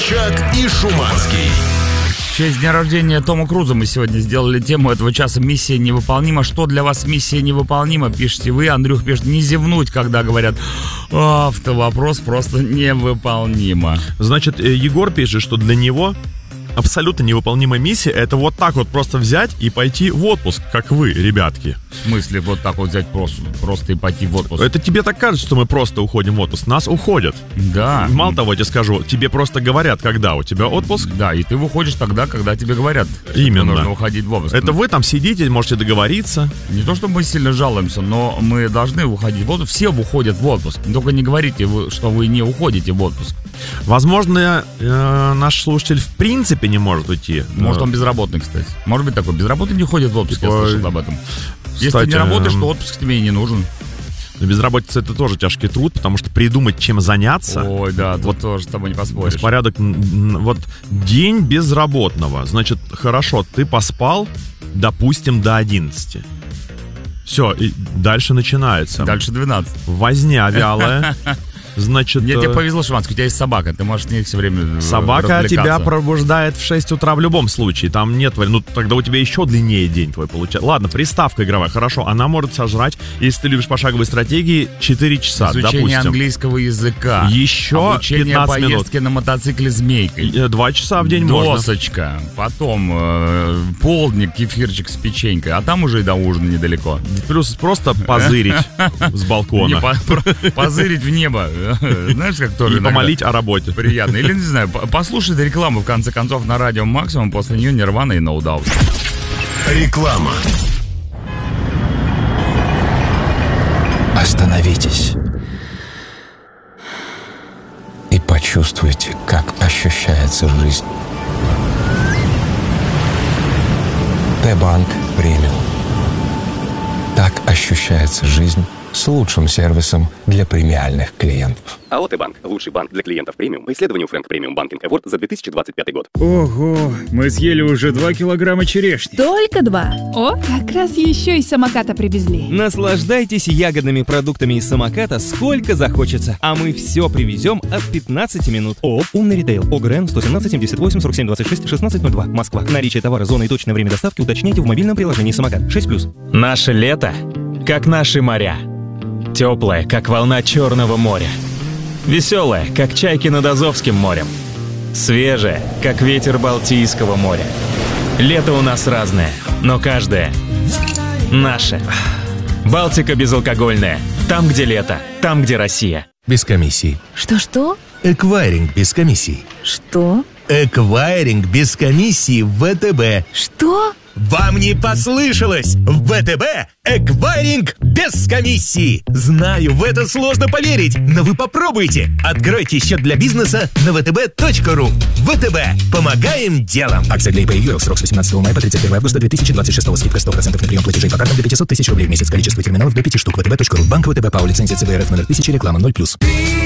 Собчак и Шуманский. В честь дня рождения Тома Круза мы сегодня сделали тему этого часа «Миссия невыполнима». Что для вас миссия невыполнима? Пишите вы. Андрюх пишет: не зевнуть, когда говорят автовопрос просто невыполнимо. Значит, Егор пишет, что для него абсолютно невыполнимая миссия — это вот так вот просто взять и пойти в отпуск, как вы, ребятки. В смысле вот так вот взять просто и пойти в отпуск? Это тебе так кажется, что мы просто уходим в отпуск. Нас уходят. Да. Мало того, я тебе скажу, тебе просто говорят, когда у тебя отпуск. Да, и ты выходишь тогда, когда тебе говорят. Именно. Нужно уходить в отпуск. Это вы там сидите, можете договориться. Не то, чтобы мы сильно жалуемся, но мы должны уходить в отпуск. Все уходят в отпуск. Только не говорите, что вы не уходите в отпуск. Возможно, наш слушатель в принципе не может уйти. Может, он безработный, кстати. Может быть такой. Безработный не ходит в отпуск, я слышал об этом. Если ты не работаешь, то отпуск тебе и не нужен. Безработица — это тоже тяжкий труд, потому что придумать, чем заняться... Ой, да, тут тоже с тобой не поспоришь. Беспорядок. Вот день безработного. Значит, хорошо, ты поспал, допустим, до 11. Все, и дальше начинается. Дальше 12. Возня вялая. Значит, мне тебе повезло, Шиманский, у тебя есть собака, ты можешь с ней все время собака тебя пробуждает в 6 утра в любом случае. Там нет, ну тогда у тебя еще длиннее день твой получается. Ладно, приставка игровая, хорошо, она может сожрать, если ты любишь пошаговые стратегии, 4 часа, изучение допустим. Английского языка. Еще обучение 15 поездки минут. На мотоцикле змейкой. 2 часа в день Досочка, можно. Потом полдник, кефирчик с печенькой, а там уже и до ужина недалеко. Плюс просто позырить с балкона. Позырить в небо. Знаешь, как тоже и помолить о работе. Приятно. Или, не знаю, послушай рекламу, в конце концов, на радио Максимум, после нее Нирвана и No Doubt. Реклама. Остановитесь и почувствуйте, как ощущается жизнь. Т-банк премиум. Так ощущается жизнь с лучшим сервисом для премиальных клиентов. АО «Т-банк» – лучший банк для клиентов премиум по исследованию Frank Premium Banking Award за 2025 год. Ого, мы съели уже 2 килограмма черешни. Только 2. О, как раз еще из самоката привезли. Наслаждайтесь ягодными продуктами из самоката сколько захочется. А мы все привезем от 15 минут. ООО «Умный ритейл». ОГРН 117 78 47 26 1602. Москва. Наличие товара, зона и точное время доставки уточняйте в мобильном приложении «Самокат». 6+. Наше лето, как наши моря. Теплое, как волна Черного моря. Веселое, как чайки над Азовским морем. Свежее, как ветер Балтийского моря. Лето у нас разное, но каждое наше. Балтика безалкогольная. Там, где лето, там, где Россия. Без комиссий. Что? Эквайринг без комиссий. Что? Эквайринг без комиссии в ВТБ. Что? Вам не послышалось! В ВТБ эквайринг без комиссии! Знаю, в это сложно поверить, но вы попробуйте! Откройте счет для бизнеса на vtb.ru. ВТБ. Помогаем делом! Акция для ИП и ЮР. Срок с 18 мая по 31 августа 2026. Скидка 100% на прием платежей по картам до 500 тысяч рублей в месяц. Количество терминалов до 5 штук. vtb.ru. Банк ВТБ ПАО. Лицензия ЦБРФ номер 1000. Реклама 0+.